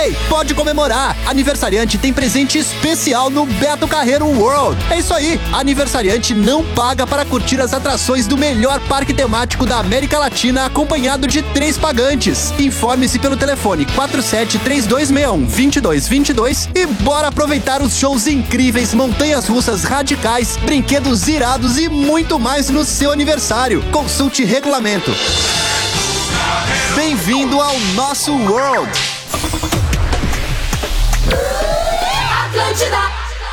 Ei, pode comemorar! Aniversariante tem presente especial no Beto Carreiro World. É isso aí, aniversariante não paga para curtir as atrações do melhor parque temático da América Latina, acompanhado de 3 pagantes. Informe-se pelo telefone 473261-2222 e bora aproveitar os shows incríveis, montanhas russas radicais, brinquedos irados e muito mais no seu aniversário. Consulte regulamento. Bem-vindo ao nosso World! Atlântida!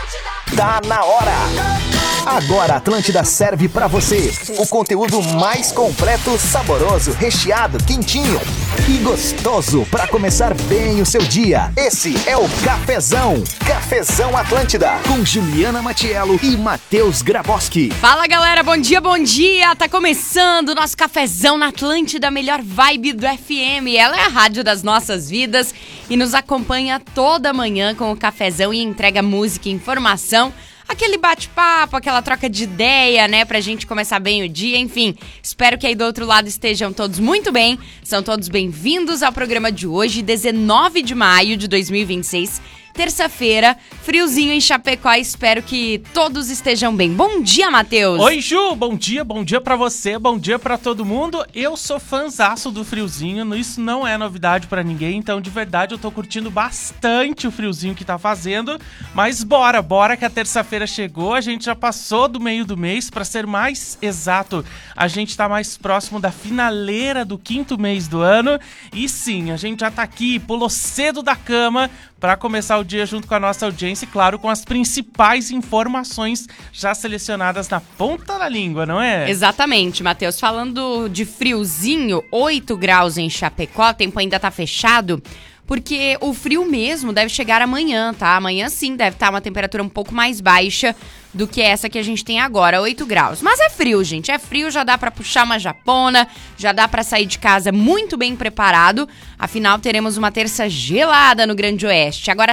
Tá na hora! Agora a Atlântida serve pra você. O conteúdo mais completo, saboroso, recheado, quentinho e gostoso pra começar bem o seu dia. Esse é o Cafezão. Cafezão Atlântida, com Juliana Matiello e Matheus Graboski. Fala galera, bom dia, bom dia! Tá começando o nosso Cafezão na Atlântida, a melhor vibe do FM. Ela é a rádio das nossas vidas e nos acompanha toda manhã com o Cafezão e entrega música e informação. Aquele bate-papo, aquela troca de ideia, né, pra gente começar bem o dia, enfim. Espero que aí do outro lado estejam todos muito bem. São todos bem-vindos ao programa de hoje, 19 de maio de 2026. Terça-feira, friozinho em Chapecó, espero que todos estejam bem. Bom dia, Matheus! Oi, Ju, bom dia pra você, bom dia pra todo mundo. Eu sou fãzaço do friozinho, isso não é novidade pra ninguém, então de verdade eu tô curtindo bastante o friozinho que tá fazendo. Mas bora que a terça-feira chegou, a gente já passou do meio do mês, pra ser mais exato, a gente tá mais próximo da finaleira do 5º mês do ano. E sim, a gente já tá aqui, pulou cedo da cama para começar o dia junto com a nossa audiência e, claro, com as principais informações já selecionadas na ponta da língua, não é? Exatamente, Matheus. Falando de friozinho, 8 graus em Chapecó, o tempo ainda tá fechado, porque o frio mesmo deve chegar amanhã, tá? Amanhã sim deve estar uma temperatura um pouco mais baixa do que essa que a gente tem agora, 8 graus. Mas é frio, gente, é frio, já dá pra puxar uma japona, já dá pra sair de casa muito bem preparado. Afinal, teremos uma terça gelada no Grande Oeste. Agora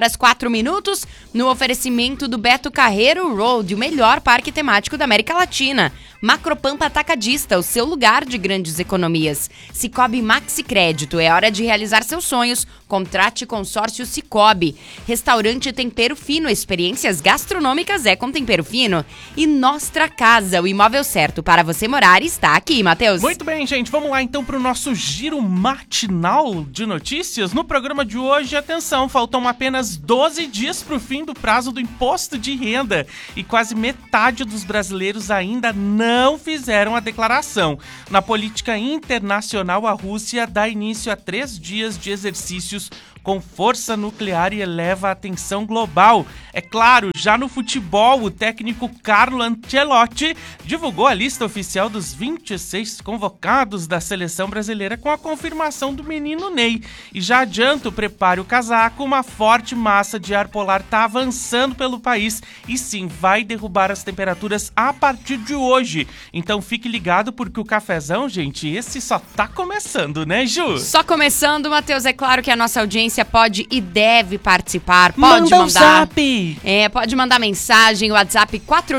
7h04, no oferecimento do Beto Carreiro Road, o melhor parque temático da América Latina. Macropampa Atacadista, o seu lugar de grandes economias. Cicobi Maxi Crédito, é hora de realizar seus sonhos. Contrate consórcio Cicobi. Restaurante Tempero Fino, experiências gastronômicas é com tempero fino. E Nostra Casa, o imóvel certo para você morar, está aqui, Matheus. Muito bem, gente, vamos lá então para o nosso giro matinal de notícias. No programa de hoje, atenção, faltam apenas 12 dias para o fim do prazo do imposto de renda e quase metade dos brasileiros ainda não fizeram a declaração. Na política internacional, a Rússia dá início a 3 dias de exercícios com força nuclear e eleva a atenção global. É claro, já no futebol, o técnico Carlo Ancelotti divulgou a lista oficial dos 26 convocados da seleção brasileira com a confirmação do menino Ney. E já adianto, prepare o casaco, uma forte massa de ar polar está avançando pelo país e sim, vai derrubar as temperaturas a partir de hoje. Então fique ligado porque o cafezão, gente, esse só tá começando, né, Ju? Só começando, Matheus, é claro que a nossa audiência pode e deve participar. Manda um zap! Pode mandar mensagem, WhatsApp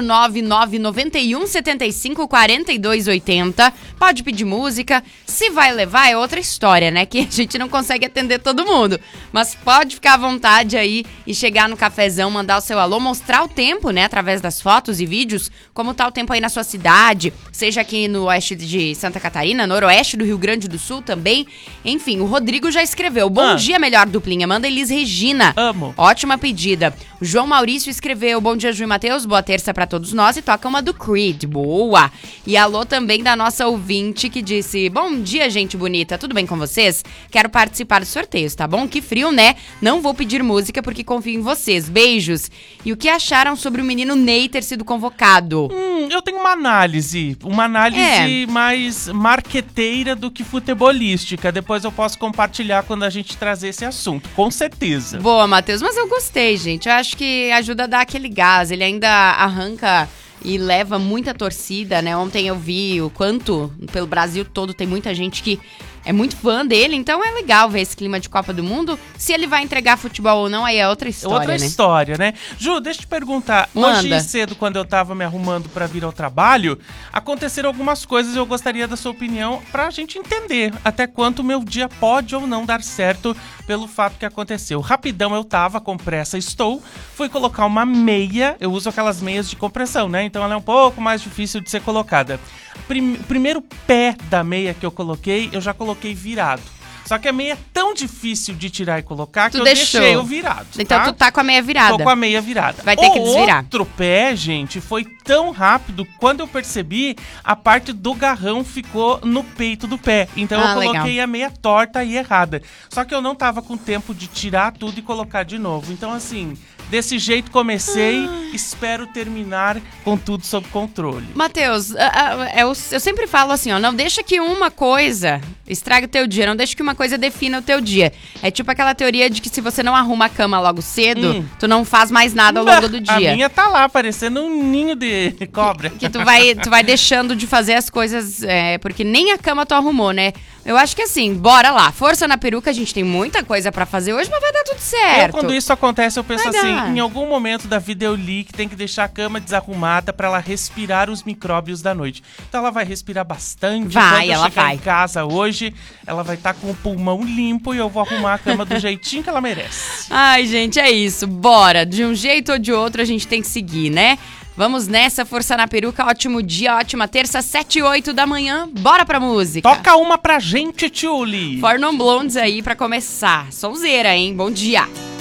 499-9175-4280. Pode pedir música. Se vai levar é outra história, né? Que a gente não consegue atender todo mundo. Mas pode ficar à vontade aí e chegar no cafezão, mandar o seu alô, mostrar o tempo, né? Através das fotos e vídeos, como tá o tempo aí na sua cidade, seja aqui no oeste de Santa Catarina, noroeste do Rio Grande do Sul também. Enfim, o Rodrigo já escreveu. Bom dia, melhor duplinha. Manda Elis Regina. Amo. Ótima pedida. O João Maurício escreveu: bom dia, Ju e Matheus. Boa terça pra todos nós. E toca uma do Creed. Boa. E alô também da nossa ouvinte que disse: bom dia, gente bonita. Tudo bem com vocês? Quero participar dos sorteios, tá bom? Que frio, né? Não vou pedir música porque confio em vocês. Beijos. E o que acharam sobre o menino Ney ter sido convocado? Eu tenho uma análise mais marqueteira do que futebolística. Depois eu posso compartilhar quando a gente trazer esse assunto, com certeza. Boa, Matheus, mas eu gostei, gente. Eu acho que ajuda a dar aquele gás. Ele ainda arranca e leva muita torcida, né? Ontem eu vi o quanto pelo Brasil todo tem muita gente que é muito fã dele, então é legal ver esse clima de Copa do Mundo. Se ele vai entregar futebol ou não, aí é outra história, Outra né? história, né? Ju, deixa eu te perguntar. Manda. Hoje cedo, quando eu tava me arrumando pra vir ao trabalho, aconteceram algumas coisas e eu gostaria da sua opinião pra gente entender até quanto o meu dia pode ou não dar certo pelo fato que aconteceu. Rapidão, eu tava com pressa, fui colocar uma meia, eu uso aquelas meias de compressão, né? Então ela é um pouco mais difícil de ser colocada. Primeiro pé da meia que eu coloquei, eu já coloquei virado. Só que a meia é tão difícil de tirar e colocar que eu deixei o virado. Então tá? tu tá com a meia virada. Tô com a meia virada. Vai ter que desvirar. O outro pé, gente, foi tão rápido, quando eu percebi, a parte do garrão ficou no peito do pé. Então eu coloquei legal. a meia torta e errada. Só que eu não tava com tempo de tirar tudo e colocar de novo. Então assim, desse jeito comecei, espero terminar com tudo sob controle. Matheus, eu sempre falo assim, ó, não deixa que uma coisa estrague o teu dia, não deixa que uma coisa defina o teu dia. É tipo aquela teoria de que se você não arruma a cama logo cedo, tu não faz mais nada ao longo do dia. A minha tá lá, parecendo um ninho de cobra. Que tu vai deixando de fazer as coisas, porque nem a cama tu arrumou, né? Eu acho que assim, bora lá, força na peruca, a gente tem muita coisa pra fazer hoje, mas vai dar tudo certo. Quando isso acontece, eu penso Vai assim, dar. em algum momento da vida eu li que tem que deixar a cama desarrumada pra ela respirar os micróbios da noite. Então ela vai respirar bastante. Vai, Quando eu ela chegar vai. em casa hoje, ela vai estar com o pulmão limpo e eu vou arrumar a cama do jeitinho que ela merece. Ai, gente, é isso, bora. De um jeito ou de outro a gente tem que seguir, né? Vamos nessa, força na peruca, ótimo dia, ótima terça, 7 e 8 da manhã, bora pra música. Toca uma pra gente, Tchuli. Four Non Blondes aí pra começar. Sonzeira, hein? Bom dia.